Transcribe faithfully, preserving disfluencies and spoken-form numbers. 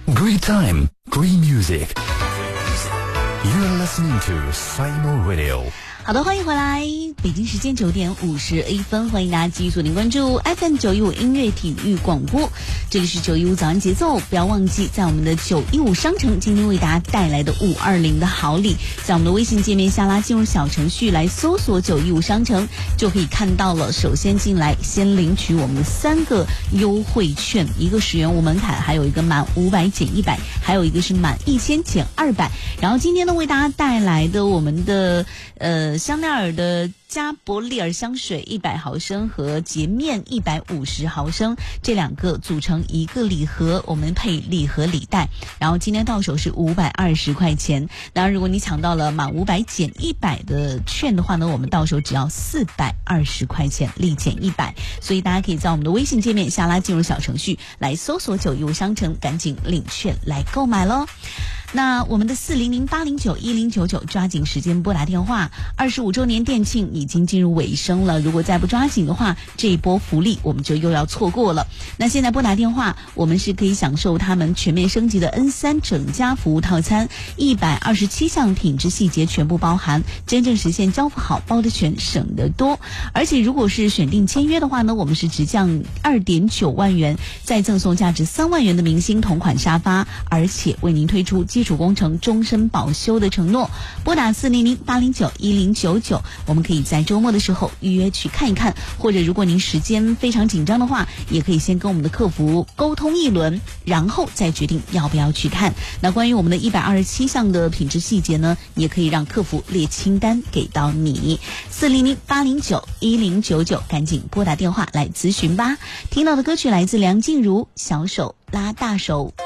Great time, great music. You're listening to Sino Radio. 好的，欢迎回来，北京时间九点五十一分，欢迎大家继续锁定关注 F M 九一五音乐体育广播，这里是九一五早安节奏，不要忘记在我们的九一五商城今天为大家带来的五二零的好礼，在我们的微信界面下拉进入小程序来搜索九一五商城就可以看到了。首先进来先领取我们的三个优惠券，一个十元无门槛，还有一个满五百减一百，还有一个是满一千减二百。然后今天呢为大家带来的我们的呃香奈儿的加伯利尔香水一百毫升和洁面一百五十毫升，这两个组成一个礼盒，我们配礼盒礼袋，然后今天到手是五百二十块钱。当然如果你抢到了满五百减一百的券的话呢，我们到手只要四百二十块钱，立减一百。所以大家可以在我们的微信界面下拉进入小程序来搜索九一五商城，赶紧领券来购买咯。那我们的四零零八零九一零九九抓紧时间拨打电话，二十五周年店庆已经进入尾声了，如果再不抓紧的话，这一波福利我们就又要错过了。那现在拨打电话，我们是可以享受他们全面升级的 N 三 整家服务套餐，一百二十七项品质细节全部包含，真正实现交付好包的全，省得多。而且如果是选定签约的话呢，我们是直降 二点九万元，再赠送价值三万元的明星同款沙发，而且为您推出基础工程终身保修的承诺。拨打四零零八零九一零九九，我们可以在周末的时候预约去看一看，或者如果您时间非常紧张的话，也可以先跟我们的客服沟通一轮，然后再决定要不要去看。那关于我们的一百二十七项的品质细节呢，也可以让客服列清单给到你。四零零八零九一零九九，赶紧拨打电话来咨询吧。听到的歌曲来自梁静茹，小手拉大手。